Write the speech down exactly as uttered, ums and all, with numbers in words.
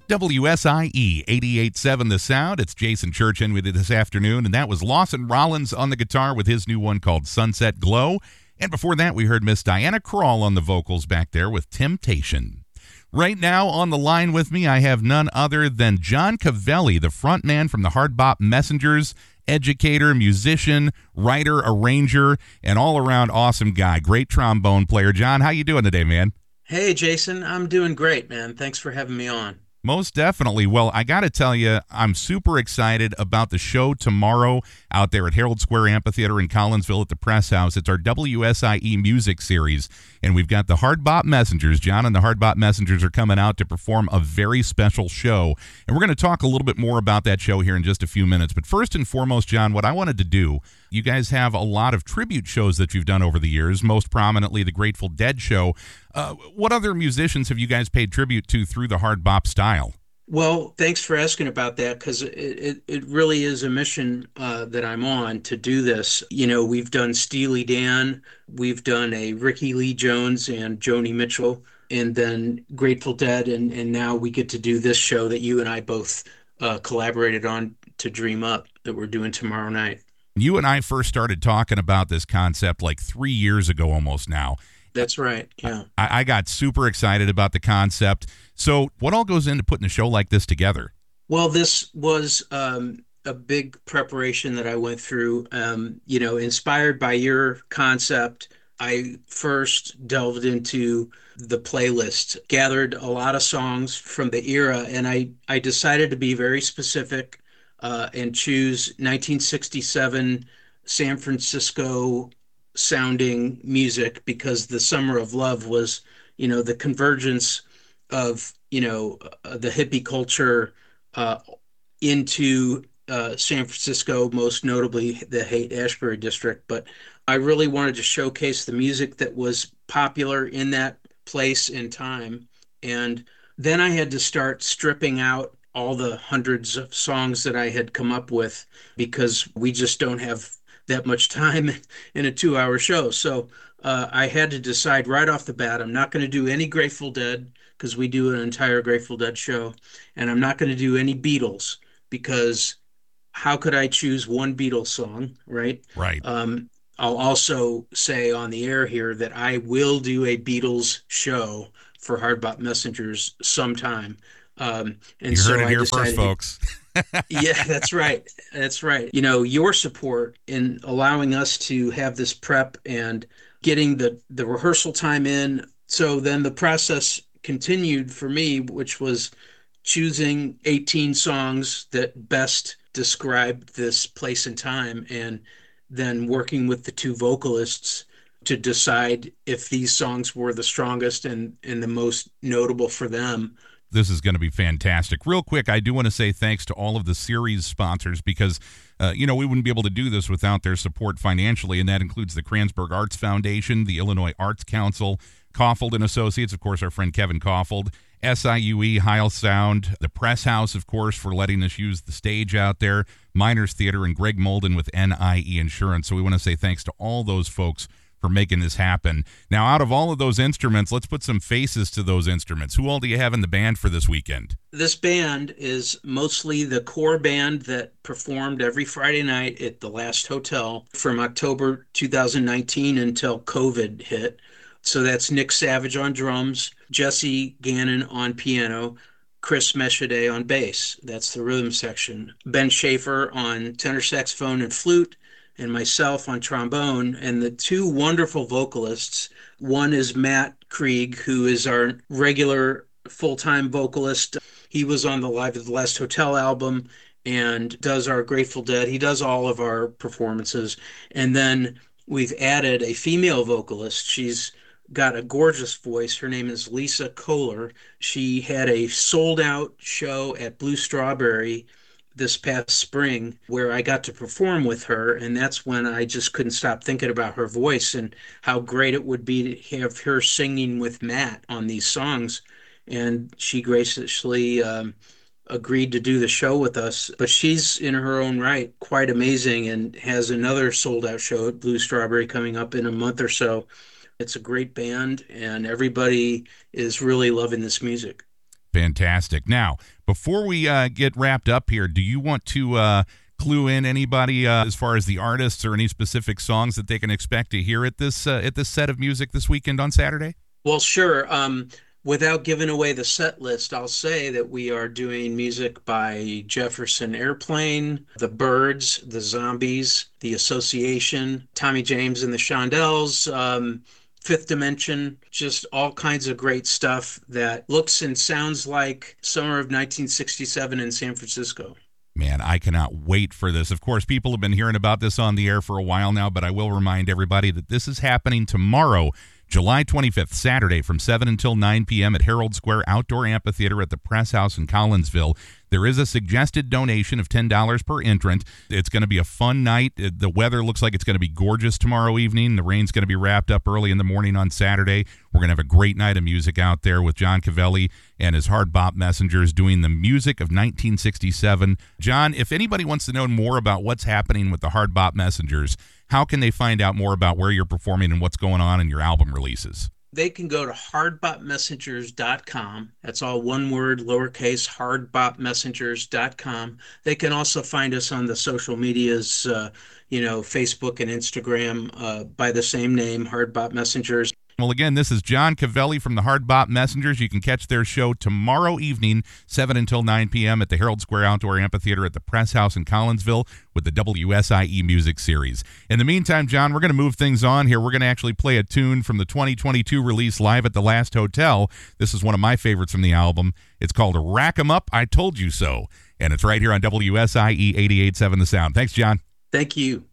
W S I E eighty-eight point seven The Sound. It's Jason Church in with you this afternoon, and that was Lawson Rollins on the guitar with his new one called Sunset Glow. And before that, we heard Miss Diana Krall on the vocals back there with Temptation. Right now on the line with me, I have none other than John Cavelli, the front man from the Hard Bop Messengers, educator, musician, writer, arranger, and all-around awesome guy. Great trombone player. John, how you doing today, man? Hey, Jason. I'm doing great, man. Thanks for having me on. Most definitely. Well, I got to tell you, I'm super excited about the show tomorrow out there at Herald Square Amphitheater in Collinsville at the Press House. It's our W S I E music series, and we've got the Hard Bop Messengers. John and the Hard Bop Messengers are coming out to perform a very special show, and we're going to talk a little bit more about that show here in just a few minutes. But first and foremost, John, what I wanted to do, you guys have a lot of tribute shows that you've done over the years, most prominently the Grateful Dead show. Uh, what other musicians have you guys paid tribute to through the hard bop style? Well, thanks for asking about that because it, it, it really is a mission uh, that I'm on to do this. You know, we've done Steely Dan, we've done a Ricky Lee Jones and Joni Mitchell, and then Grateful Dead, and, and now we get to do this show that you and I both uh, collaborated on to dream up that we're doing tomorrow night. You and I first started talking about this concept like three years ago almost now. That's right, yeah. I, I got super excited about the concept. So what all goes into putting a show like this together? Well, this was um, a big preparation that I went through. Um, you know, inspired by your concept, I first delved into the playlist, gathered a lot of songs from the era, and I, I decided to be very specific uh, and choose nineteen sixty-seven San Francisco sounding music because the Summer of Love was, you know, the convergence of, you know, uh, the hippie culture uh, into uh, San Francisco, most notably the Haight-Ashbury district. But I really wanted to showcase the music that was popular in that place and time. And then I had to start stripping out all the hundreds of songs that I had come up with because we just don't have that much time in a two-hour show. So uh, I had to decide right off the bat, I'm not going to do any Grateful Dead because we do an entire Grateful Dead show, and I'm not going to do any Beatles because how could I choose one Beatles song, right? Right. Um, I'll also say on the air here that I will do a Beatles show for Hard Bop Messengers sometime. Um, and you so heard it I here decided, first, folks. Yeah, that's right. That's right. You know, your support in allowing us to have this prep and getting the, the rehearsal time in. So then the process continued for me, which was choosing eighteen songs that best described this place and time, and then working with the two vocalists to decide if these songs were the strongest and, and the most notable for them. This is going to be fantastic. Real quick, I do want to say thanks to all of the series sponsors because, uh, you know, we wouldn't be able to do this without their support financially, and that includes the Kranzberg Arts Foundation, the Illinois Arts Council, Kauffold and Associates, of course, our friend Kevin Kauffold, S I U E, Heil Sound, the Press House, of course, for letting us use the stage out there, Miners Theater, and Greg Molden with N I E Insurance. So we want to say thanks to all those folks for making this happen. Now, out of all of those instruments, let's put some faces to those instruments. Who all do you have in the band for this weekend? This band is mostly the core band that performed every Friday night at the Last Hotel from October two thousand nineteen until COVID hit. So that's Nick Savage on drums, Jesse Gannon on piano, Chris Meshaday on bass. That's the rhythm section. Ben Schaefer on tenor saxophone and flute, and myself on trombone, and the two wonderful vocalists. One is Matt Krieg, who is our regular full-time vocalist. He was on the Live at the Last Hotel album and does our Grateful Dead. He does all of our performances. And then we've added a female vocalist. She's got a gorgeous voice. Her name is Lisa Kohler. She had a sold-out show at Blue Strawberry this past spring where I got to perform with her, and that's when I just couldn't stop thinking about her voice and how great it would be to have her singing with Matt on these songs. And she graciously um, agreed to do the show with us. But she's in her own right quite amazing and has another sold-out show at Blue Strawberry coming up in a month or so. It's a great band, and everybody is really loving this music. Fantastic. Now, before we uh, get wrapped up here, do you want to uh, clue in anybody uh, as far as the artists or any specific songs that they can expect to hear at this uh, at this set of music this weekend on Saturday? Well, sure. Um, without giving away the set list, I'll say that we are doing music by Jefferson Airplane, The Byrds, The Zombies, The Association, Tommy James and the Shondells, um, Fifth Dimension, just all kinds of great stuff that looks and sounds like summer of nineteen sixty-seven in San Francisco. Man, I cannot wait for this. Of course, people have been hearing about this on the air for a while now, but I will remind everybody that this is happening tomorrow, July twenty-fifth, Saturday, from seven until nine p.m. at Herald Square Outdoor Amphitheater at the Press House in Collinsville. There is a suggested donation of ten dollars per entrant. It's going to be a fun night. The weather looks like it's going to be gorgeous tomorrow evening. The rain's going to be wrapped up early in the morning on Saturday. We're going to have a great night of music out there with John Cavelli and his Hard Bop Messengers doing the music of nineteen sixty-seven. John, if anybody wants to know more about what's happening with the Hard Bop Messengers, how can they find out more about where you're performing and what's going on in your album releases? They can go to hard bop messengers dot com. That's all one word, lowercase, hard bop messengers dot com. They can also find us on the social medias, uh, you know, Facebook and Instagram uh, by the same name, Hard Bop Messengers. Well, again, this is John Cavelli from the Hard Bop Messengers. You can catch their show tomorrow evening, seven until nine p.m. at the Herald Square Outdoor Amphitheater at the Press House in Collinsville with the W S I E Music Series. In the meantime, John, we're going to move things on here. We're going to actually play a tune from the twenty twenty-two release Live at the Last Hotel. This is one of my favorites from the album. It's called Rack 'Em Up, I Told You So, and it's right here on W S I E eighty-eight point seven The Sound. Thanks, John. Thank you.